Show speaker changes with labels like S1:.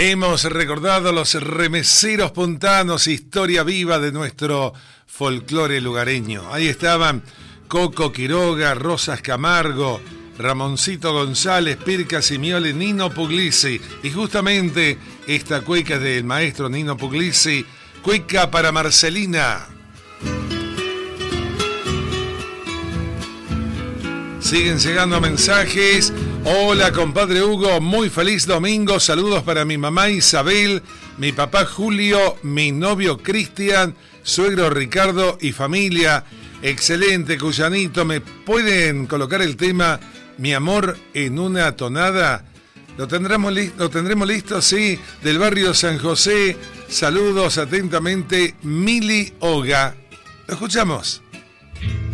S1: Hemos recordado los remeseros puntanos, historia viva de nuestro folclore lugareño. Ahí estaban Coco Quiroga, Rosas Camargo, Ramoncito González, Pirca Simiole, Nino Puglisi. Y justamente esta cueca es del maestro Nino Puglisi, cueca para Marcelina. Siguen llegando mensajes. Hola, compadre Hugo, muy feliz domingo. Saludos para mi mamá Isabel, mi papá Julio, mi novio Cristian, suegro Ricardo y familia. Excelente, Cuyanito. ¿Me pueden colocar el tema Mi amor en una tonada? Lo tendremos listo, sí, del barrio San José. Saludos atentamente, Mili Oga. Lo escuchamos.